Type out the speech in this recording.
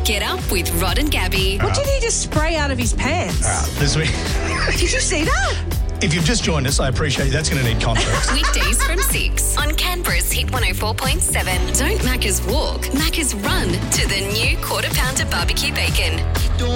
Get up with Rod and Gabby. What did he just spray out of his pants? This week. Did you see that? If you've just joined us, I appreciate that's going to need context. Weekdays from 6 on Canberra's Hit 104.7. Don't Macca's walk, Macca's run to the new Quarter Pounder barbecue bacon.